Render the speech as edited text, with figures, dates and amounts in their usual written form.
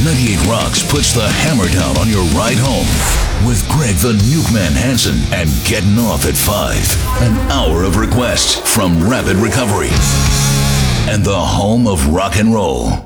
98 Rocks puts the hammer down on your ride home with Greg the Nukeman Hansen and Getting Off at 5. An hour of requests from Rapid Recovery and the home of rock and roll.